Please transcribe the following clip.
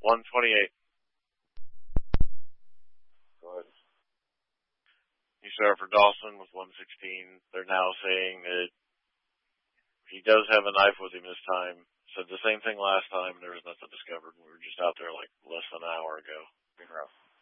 128. Go ahead. You start for Dawson with 116. They're now saying that he does have a knife with him this time. Said the same thing last time, and there was nothing discovered. We were just out there like less than an hour ago. Been rough.